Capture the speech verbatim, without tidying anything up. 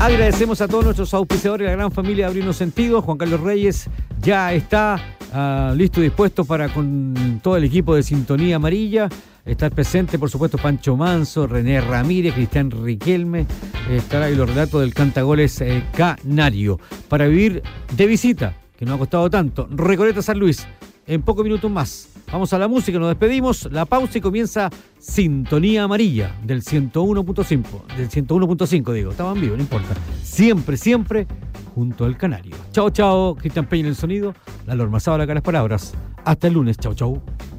Agradecemos a todos nuestros auspiciadores, la gran familia de Abrino Sentido. Juan Carlos Reyes ya está uh, listo y dispuesto para, con todo el equipo de Sintonía Amarilla, estar presente, por supuesto, Pancho Manso, René Ramírez, Cristian Riquelme, estará ahí los relatos del Cantagoles eh, Canario. Para vivir de visita, que no ha costado tanto, Recoleta San Luis, en pocos minutos más. Vamos a la música, nos despedimos, la pausa y comienza Sintonía Amarilla del ciento uno punto cinco, del ciento uno punto cinco digo, estaban vivos, no importa. Siempre, siempre junto al Canario. Chao, chao, Cristian Peña en el sonido, la Lorma Sábala acá las palabras. Hasta el lunes, chao, chao.